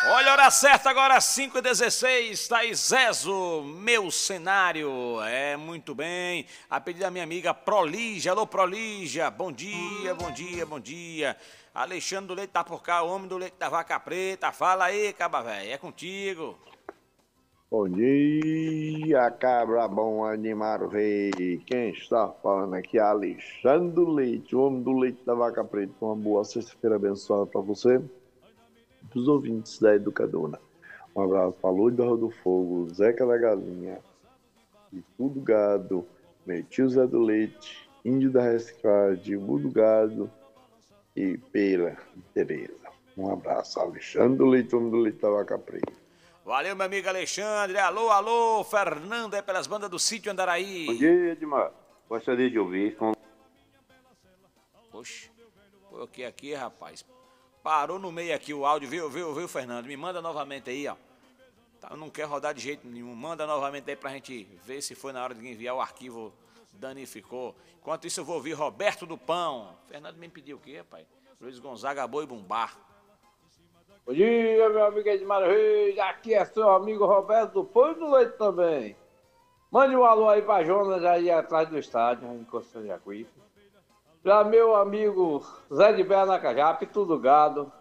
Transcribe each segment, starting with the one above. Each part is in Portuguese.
Olha a hora certa agora, 5h16, Thaís Zezo, meu cenário. Muito bem. A pedido da minha amiga Prolígia. Alô, Prolígia. Bom dia, bom dia, bom dia. Alexandre do Leite tá por cá, o homem do leite da vaca preta. Fala aí, caba velho, é contigo. Bom dia, cabra bom, animar o rei. Quem está falando aqui é Alexandre do Leite, o homem do leite da vaca preta. Uma boa sexta-feira abençoada para você e para os ouvintes da Educadora. Um abraço para Luz da Rua do Fogo, Zeca da Galinha, e tudo gado, Metil Zé do Leite, Índio da Reciclagem, Mudo Gado e Pera e Tereza. Um abraço, Alexandre do Leite, homem do leite da vaca preta. Valeu, meu amigo Alexandre. Alô, alô, Fernando, é pelas bandas do Sítio Andaraí. Bom dia, Edmar. Gostaria de ouvir. Oxe, coloquei aqui, rapaz. Parou no meio aqui o áudio, viu, Fernando? Me manda novamente aí, ó. Tá, não quer rodar de jeito nenhum. Manda novamente aí pra gente ver se foi na hora de enviar o arquivo danificou. Enquanto isso, eu vou ouvir Roberto do Pão. Fernando me pediu o quê, rapaz? Luiz Gonzaga, Boi Bumbá. Bom dia, meu amigo Edmar Reis. Aqui é seu amigo Roberto do Pão e do Leite também. Mande um alô aí pra Jonas aí atrás do estádio, em Costa de Jacuípe. Pra meu amigo Zé de Bé Nacajape, tudo gado.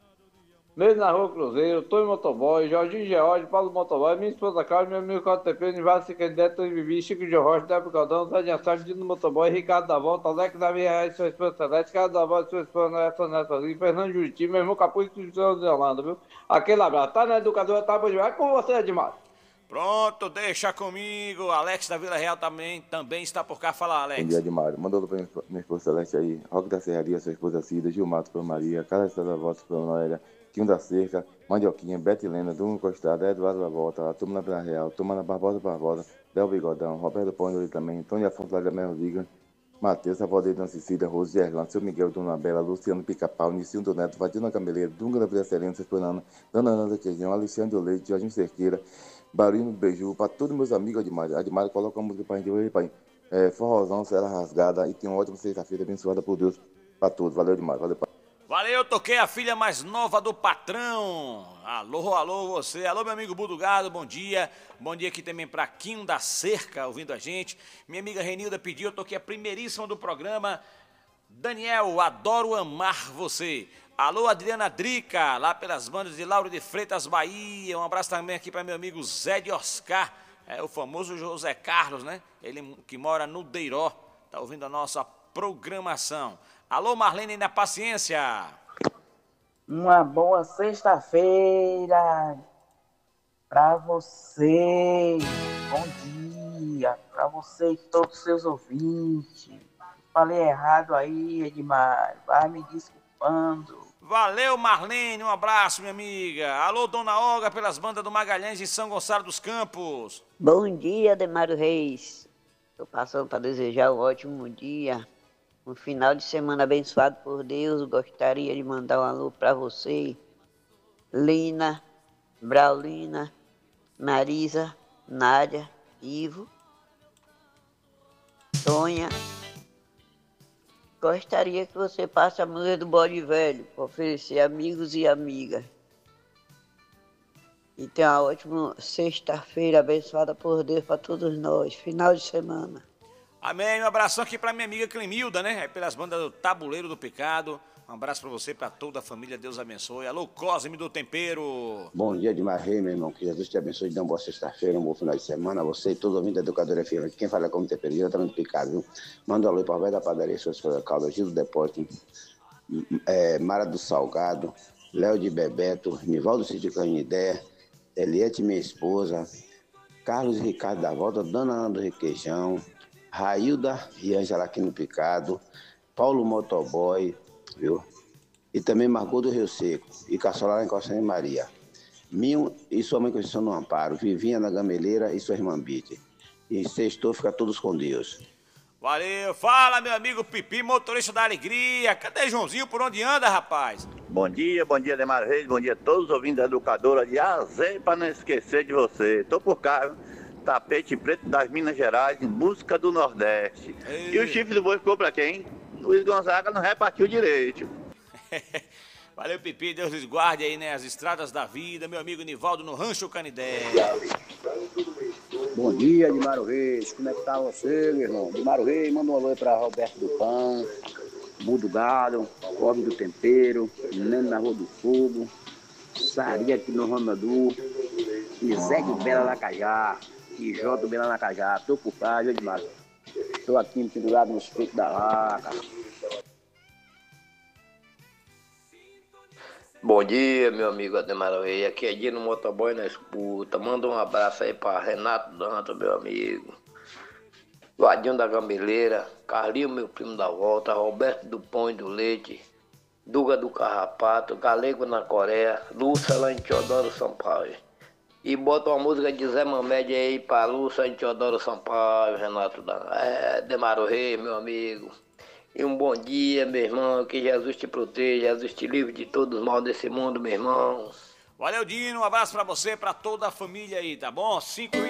Mesmo na Rua Cruzeiro, Tony Motoboy, Jorginho George, Paulo Motoboy, minha esposa Carlos, meu amigo Cláudio TP, Nivaldo Siquendé, Tony Vivi, Chico de Rocha, Débora Caldão, Zé de Assar, Dino Motoboy, Ricardo da Volta, Alex da Minha Reis, sua esposa Celeste, Carlos da Volta, sua esposa Nessa Nessa, Fernando Juriti, meu irmão Capuz de São Zelanda, viu? Aquele abraço. Tá na Educadora, tá bom demais. É com você, Edmar. Pronto, deixa comigo. Alex da Vila Real também está por cá. Fala, Alex. Bom dia, Edmar. Mandou pra minha esposa Celeste aí. Roque da Serraria, sua esposa Cida, Gilmato para Maria, Carlos da Volta para Noélia, Quinho da Cerca, Mandioquinha, Betilena, Dungo Costada, Eduardo da Volta, Turma na Vila Real, Turma na Barbosa, Del Bigodão, Roberto Pônio também, Tony Afonso da Mel Liga, Matheus, avó dele, Dona Cecília, Rose de Erlando, seu Miguel, Dona Bela, Luciano Pica-Pau, Nicinho do Neto, Vadina Cameleira, Dunga da Vila Serena, Sesponana, Dona Nanda Queijão, Alexandre do Leite, Jorginho Cerqueira, Barulho do Beiju, para todos meus amigos, Admar, coloca a música para a gente ouvir, pai. Forrozão, Serra Rasgada, e tenha uma ótima sexta-feira abençoada por Deus para todos. Valeu demais, valeu, pai. Valeu, toquei a filha mais nova do patrão. Alô, alô, você. Alô, meu amigo Budugado, bom dia. Bom dia aqui também para Quinho da Cerca, ouvindo a gente. Minha amiga Renilda pediu, eu toquei a primeiríssima do programa. Daniel, adoro amar você. Alô, Adriana Drica, lá pelas bandas de Lauro de Freitas, Bahia. Um abraço também aqui para meu amigo Zé de Oscar, o famoso José Carlos, né? Ele que mora no Deiró, tá ouvindo a nossa programação. Alô, Marlene na Paciência. Uma boa sexta-feira para você. Bom dia para você e todos os seus ouvintes. Falei errado aí, Edmar. Vai me desculpando. Valeu, Marlene, um abraço, minha amiga. Alô, Dona Olga, pelas bandas do Magalhães de São Gonçalo dos Campos. Bom dia, Demário Reis. Estou passando para desejar um ótimo dia, um final de semana abençoado por Deus. Gostaria de mandar um alô para você, Lina, Braulina, Marisa, Nádia, Ivo, Tonha. Gostaria que você passe a música do Bode Velho para oferecer amigos e amigas. E tenha uma ótima sexta-feira abençoada por Deus para todos nós. Final de semana. Amém. Um abração aqui para minha amiga Clemilda, né? Pelas bandas do Tabuleiro do Picado. Um abraço para você, para toda a família. Deus abençoe. Alô, Cosme do Tempero. Bom dia, Edmar Reis, meu irmão. Que Jesus te abençoe. Dê uma boa sexta-feira, um bom final de semana. Você e todos os ouvintes da Educadora FM. Quem fala como Tempero, diretamente do Picado, viu? Manda um alô para o Alberto da Padaria, suas coisas caldas, Gil do Depósito, Mara do Salgado, Léo de Bebeto, Nivaldo Cid Canidé, Eliette, minha esposa, Carlos e Ricardo da Volta, Dona Ana do Requeijão, Railda e Ângela aqui no Picado, Paulo Motoboy, viu? E também Margot do Rio Seco e Caçolar em Costa de Maria. Minho e sua mãe Conceição no Amparo, Vivinha na Gameleira e sua irmã Bite. E sextou, fica todos com Deus. Valeu, fala meu amigo Pipi, motorista da alegria. Cadê Joãozinho, por onde anda, rapaz? Bom dia, Demar Reis, bom dia a todos os ouvintes da Educadora de A a Z, para não esquecer de você. Tô por cá, Tapete Preto das Minas Gerais, em busca do Nordeste. E o chifre do boi ficou pra quem? Luiz Gonzaga não repartiu direito. Valeu, Pipi, Deus lhes guarde aí, né, as estradas da vida. Meu amigo Nivaldo no Rancho Canidé. Bom dia, Edmaro Reis. Como é que tá você, meu irmão? Edmaro Reis, manda um alô aí pra Roberto do Pão, Budo Gado, Homem do Tempero, Neno na Rua do Fogo, Saria aqui no Ronaldo, e Zé de Bela Lacajá, e J do Bela Lacajá. Tô por cá, viu, Edmaro? Tô aqui pendurado nos peitos da vaca. Bom dia, meu amigo Ademar Reis. Aqui é Dino Motoboy na escuta. Manda um abraço aí para Renato Dantas, meu amigo. Vadinho da Gambeleira, Carlinho, meu primo da volta, Roberto do Pão e do Leite, Duga do Carrapato, Galego na Coreia, Lúcia lá em Teodoro Sampaio. E bota uma música de Zé Mamed aí para Lúcia em Teodoro Sampaio, Renato Dantas. Ademar Reis, meu amigo. E um bom dia, meu irmão, que Jesus te proteja, Jesus te livre de todos os mal desse mundo, meu irmão. Valeu, Dino, um abraço pra você, pra toda a família aí, tá bom?